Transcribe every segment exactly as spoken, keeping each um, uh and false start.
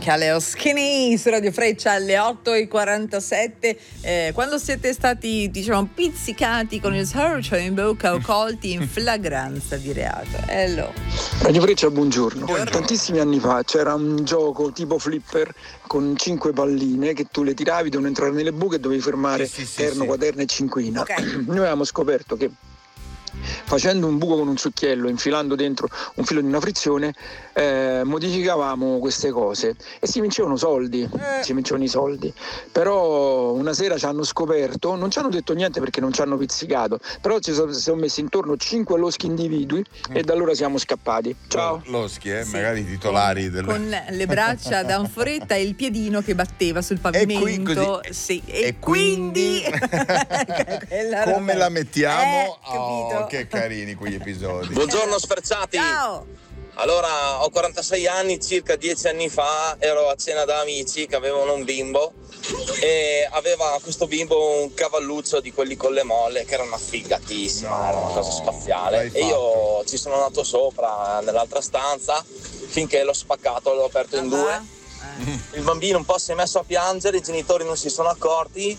Kaleo Skinny su Radio Freccia alle otto e quarantasette. Eh, quando siete stati, diciamo, pizzicati con il sorcio in bocca o colti in flagranza di reato? Hello. Radio Freccia, buongiorno. Buongiorno. Tantissimi anni fa c'era un gioco tipo flipper con cinque palline che tu le tiravi, dovevano entrare nelle buche e dovevi fermare Sì, sì, sì, terno, sì. quaderno e cinquina. Ok. Noi avevamo scoperto che facendo un buco con un succhiello, infilando dentro un filo di una frizione, eh, modificavamo queste cose e si vincevano soldi, Eh. si vincevano i soldi. Però una sera ci hanno scoperto, non ci hanno detto niente perché non ci hanno pizzicato, però ci sono, si sono messi intorno cinque loschi individui e da allora siamo scappati. Ciao. Loschi, eh? Sì. Magari i titolari del... Con le braccia da anforetta e il piedino che batteva sul pavimento. E qui così- sì. E, e quindi- Quella roba Come la lì. mettiamo? Eh, capito? Oh, che carini quegli episodi. Buongiorno sferzati. Ciao. Allora, ho quarantasei anni, circa dieci anni fa ero a cena da amici che avevano un bimbo e aveva questo bimbo un cavalluccio di quelli con le molle che era una figatissima, No, era una cosa spaziale. l'hai E io ci sono andato sopra nell'altra stanza finché l'ho spaccato, l'ho aperto in due. Il bambino un po' si è messo a piangere, i genitori non si sono accorti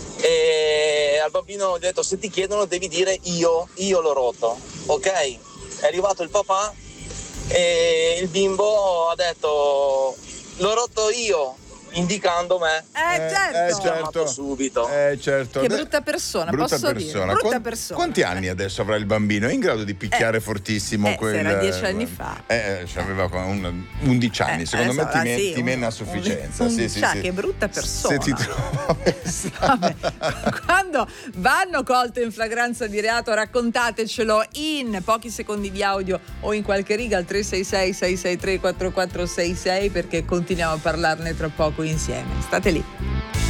e al bambino ho detto: se ti chiedono devi dire io, io l'ho rotto, ok? È arrivato il papà e il bimbo ha detto: l'ho rotto io, indicando me. Eh, Eh, certo. eh, certo. Chiamato subito. Eh, certo. Che Beh, brutta persona, brutta posso dire. persona. Brutta Quan- persona. Quanti anni adesso avrà il bambino? È in grado di picchiare Eh, fortissimo eh, quel... se era dieci anni fa. Eh, eh, aveva un- undici anni, Eh, secondo me adesso, ti, ah, me- sì, ti mena a un- sufficienza. un- sì, sì, sa, sì. che brutta persona. Se ti trova Vabbè, quando vanno colte in flagranza di reato, raccontatecelo in pochi secondi di audio o in qualche riga al tre sei sei sei sei tre quattro quattro sei sei, perché continuiamo a parlarne tra poco insieme. State lì.